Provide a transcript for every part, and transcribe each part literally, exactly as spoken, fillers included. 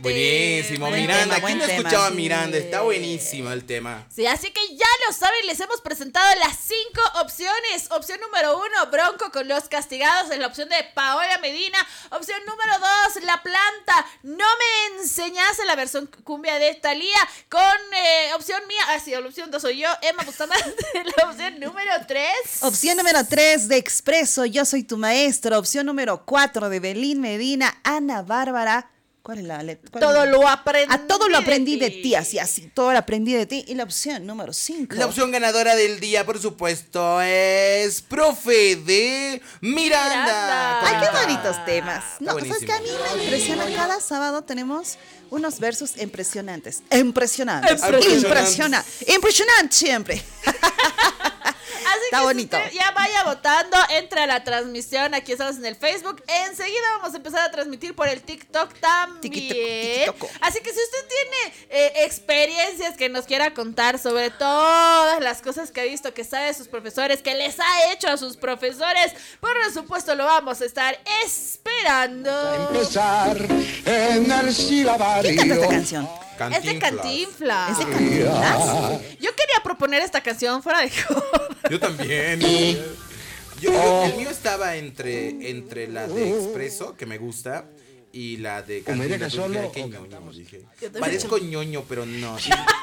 Buenísimo, Buen Miranda. tema, ¿Quién no buen escuchaba a tema. Miranda? Está buenísimo el tema. Sí, así que ya lo saben, les hemos presentado las cinco opciones. Opción número uno, Bronco con Los Castigados, es la opción de Paola Medina. Opción número dos, La Planta, No me enseñase, la versión cumbia de Thalía. Con eh, opción mía, ah sí, la opción dos soy yo, Emma Bustamante. La opción número tres. Opción número tres de Expreso, Yo soy tu maestro. Opción número cuatro de Belín Medina, Ana Bárbara. ¿Cuál es la letra? Todo lo aprendí. A todo lo aprendí de de ti, así, así, todo lo aprendí de ti. Y la opción número cinco. La opción ganadora del día, por supuesto, es Profe de Miranda. Miranda. Ay, qué Bonita. bonitos temas. No, Está sabes que a mí buenísimo. me impresiona. Cada sábado tenemos unos versos impresionantes. Impresionantes. Impresionantes. Impresiona. Impresionante siempre. Así Está que bonito. si usted ya vaya votando, entre a la transmisión, aquí estamos en el Facebook. Enseguida vamos a empezar a transmitir por el TikTok también. Tiquitoco, tiquitoco. Así que si usted tiene eh, experiencias que nos quiera contar sobre todas las cosas que ha visto, que sabe de sus profesores, que les ha hecho a sus profesores, por supuesto lo vamos a estar esperando. Empezar en el silabario. ¿Quién canta esta canción? Es de Cantinflas. ¿Es de Cantinflas? Yo quería proponer esta canción fuera de joda. Yo también. Yo, yo- el mío estaba entre, entre la de Expreso, que me gusta, y la de Comedia Cantinflas. que solo Dije, "Ay, qué o ñoño", cantamos. dije. Yo también. Parezco ñoño, pero no.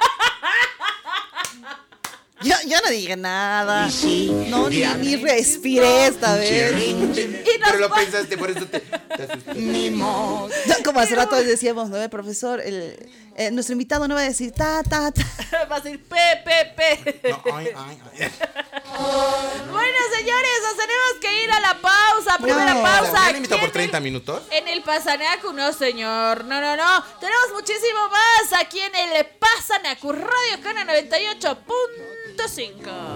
Yo, yo no dije nada. No, ni, ni respiré esta vez. Pero lo pensaste, por eso te, te asusté. Ni modo. No, como hace rato decíamos, ¿no? El profesor, el, eh, nuestro invitado no va a decir ta, ta, ta. Va a decir P, P, P. No, ay, ay, ay. Bueno, señores, nos tenemos que ir a la pausa. Primera No. pausa. ¿Me han invitado aquí por en treinta el- minutos? En el Pasanacu, no, señor. No, no, no. Tenemos muchísimo más aquí en el Pasanacu Radio Cana noventa y ocho punto cinco.